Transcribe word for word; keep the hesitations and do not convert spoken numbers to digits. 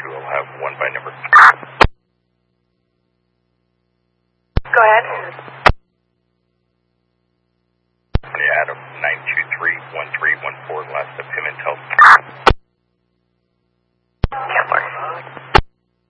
two will have one by number. Go ahead. Yeah, Adam, nine two three one three one four, last of him and Tel